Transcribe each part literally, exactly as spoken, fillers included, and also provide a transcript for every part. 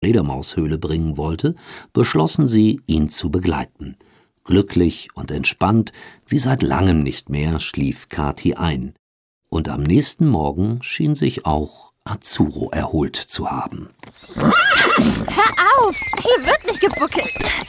Fledermaushöhle bringen wollte, beschlossen sie, ihn zu begleiten. Glücklich und entspannt, wie seit langem nicht mehr, schlief Kathi ein. Und am nächsten Morgen schien sich auch Azuro erholt zu haben. Hör auf! Hier wird nicht gebuckelt.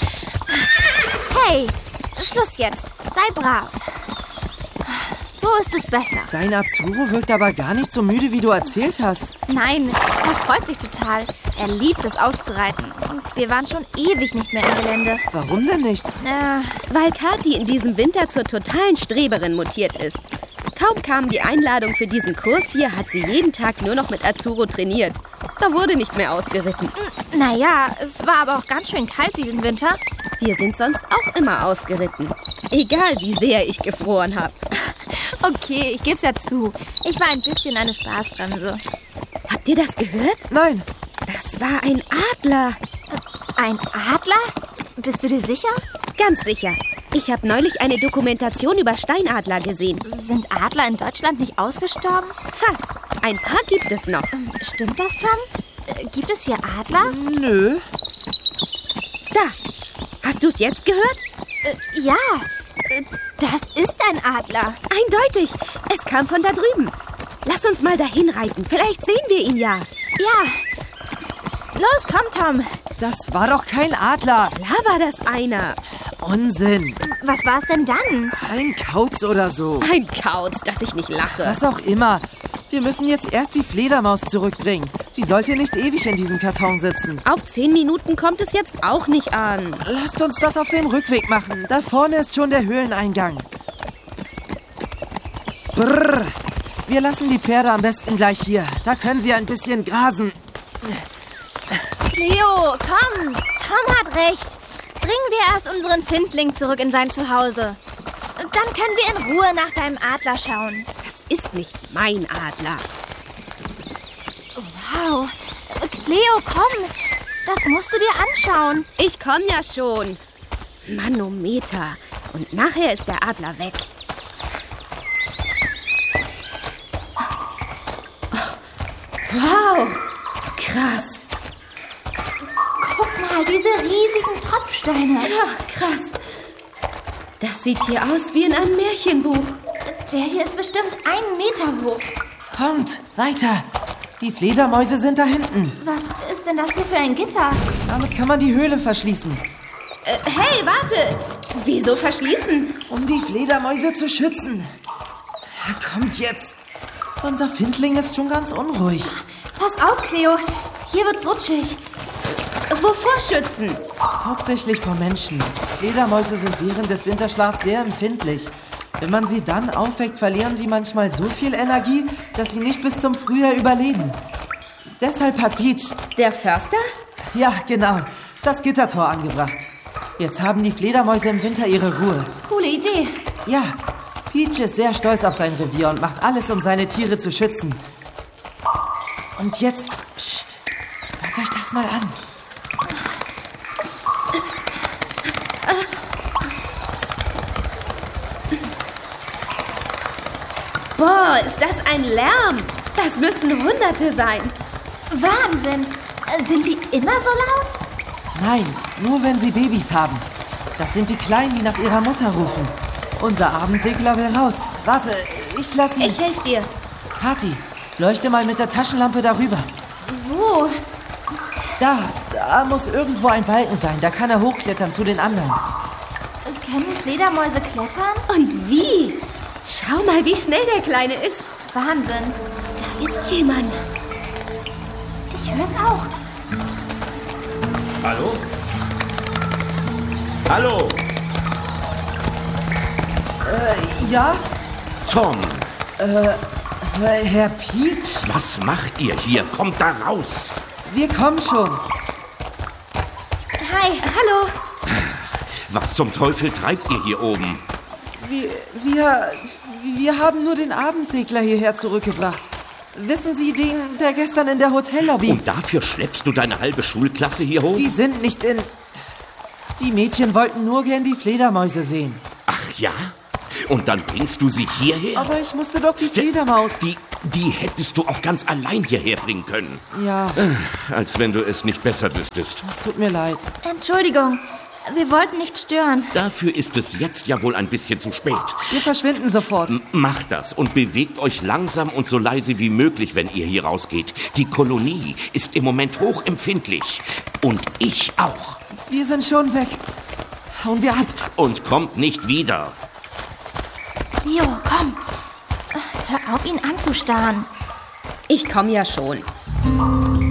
Hey, Schluss jetzt. Sei brav. So ist es besser. Dein Azuro wirkt aber gar nicht so müde, wie du erzählt hast. Nein, er freut sich total. Er liebt es auszureiten. Und wir waren schon ewig nicht mehr im Gelände. Warum denn nicht? Äh, Weil Kathi in diesem Winter zur totalen Streberin mutiert ist. Kaum kam die Einladung für diesen Kurs hier, hat sie jeden Tag nur noch mit Azuro trainiert. Da wurde nicht mehr ausgeritten. naja, es war aber auch ganz schön kalt diesen Winter. Wir sind sonst auch immer ausgeritten. Egal, wie sehr ich gefroren habe. Okay, ich geb's ja zu. Ich war ein bisschen eine Spaßbremse. Habt ihr das gehört? Nein. Das war ein Adler. Ein Adler? Bist du dir sicher? Ganz sicher. Ich habe neulich eine Dokumentation über Steinadler gesehen. Sind Adler in Deutschland nicht ausgestorben? Fast. Ein paar gibt es noch. Stimmt das, Tom? Äh, gibt es hier Adler? Nö. Da. Hast du es jetzt gehört? Äh, ja. Äh, das ist ein Adler. Eindeutig. Es kam von da drüben. Lass uns mal dahin reiten. Vielleicht sehen wir ihn ja. Ja. Los, komm, Tom. Das war doch kein Adler. Klar war das einer. Unsinn. Was war's denn dann? Ein Kauz oder so. Ein Kauz, dass ich nicht lache. Was auch immer. Wir müssen jetzt erst die Fledermaus zurückbringen. Die sollte nicht ewig in diesem Karton sitzen. Auf zehn Minuten kommt es jetzt auch nicht an. Lasst uns das auf dem Rückweg machen. Da vorne ist schon der Höhleneingang. Brrr. Wir lassen die Pferde am besten gleich hier. Da können sie ein bisschen grasen. Cleo, komm. Tom hat recht. Bringen wir erst unseren Findling zurück in sein Zuhause. Dann können wir in Ruhe nach deinem Adler schauen. Das ist nicht mein Adler. Wow. Cleo, komm. Das musst du dir anschauen. Ich komme ja schon. Manometer. Und nachher ist der Adler weg. Wow. Krass. Guck mal, diese riesigen Tropfsteine. Ja, krass. Das sieht hier aus wie in einem Märchenbuch. Der hier ist bestimmt einen Meter hoch. Kommt, weiter. Die Fledermäuse sind da hinten. Was ist denn das hier für ein Gitter? Damit kann man die Höhle verschließen. Äh, hey, warte. Wieso verschließen? Um die Fledermäuse zu schützen. Ja, kommt jetzt. Unser Findling ist schon ganz unruhig. Pass auf, Cleo. Hier wird's rutschig. Wovor schützen? Hauptsächlich vor Menschen. Fledermäuse sind während des Winterschlafs sehr empfindlich. Wenn man sie dann aufweckt, verlieren sie manchmal so viel Energie, dass sie nicht bis zum Frühjahr überleben. Deshalb hat Peach... Der Förster? Ja, genau. Das Gittertor angebracht. Jetzt haben die Fledermäuse im Winter ihre Ruhe. Coole Idee. Ja, Peach ist sehr stolz auf sein Revier und macht alles, um seine Tiere zu schützen. Und jetzt... Psst, hört euch das mal an. Boah, ist das ein Lärm. Das müssen Hunderte sein. Wahnsinn. Sind die immer so laut? Nein, nur wenn sie Babys haben. Das sind die Kleinen, die nach ihrer Mutter rufen. Unser Abendsegler will raus. Warte, ich lass ihn... Ich helfe dir. Kathi, leuchte mal mit der Taschenlampe darüber. Wo? Da, da muss irgendwo ein Balken sein. Da kann er hochklettern zu den anderen. Können Fledermäuse klettern? Und wie? Schau mal, wie schnell der Kleine ist. Wahnsinn. Da ist jemand. Ich höre es auch. Hallo? Hallo? Äh, ja? Tom, Äh, Herr Peach? was macht ihr hier? Kommt da raus! Wir kommen schon. Hi. Hallo. Was zum Teufel treibt ihr hier oben? Wir, wir, wir haben nur den Abendsegler hierher zurückgebracht. Wissen Sie, den, der gestern in der Hotellobby... Und dafür schleppst du deine halbe Schulklasse hier hoch? Die sind nicht in... Die Mädchen wollten nur gern die Fledermäuse sehen. Ach ja? Und dann bringst du sie hierher? Aber ich musste doch die Fledermaus. Die, die hättest du auch ganz allein hierher bringen können. Ja, Als wenn du es nicht besser wüsstest. es tut mir leid. Entschuldigung, wir wollten nicht stören. Dafür ist es jetzt ja wohl ein bisschen zu spät. Wir verschwinden sofort. M- Macht das und bewegt euch langsam und so leise wie möglich, wenn ihr hier rausgeht. Die Kolonie ist im Moment hochempfindlich. Und ich auch. Wir sind schon weg. Hauen wir ab. Und kommt nicht wieder. Leo, komm. Hör auf, ihn anzustarren. Ich komme ja schon.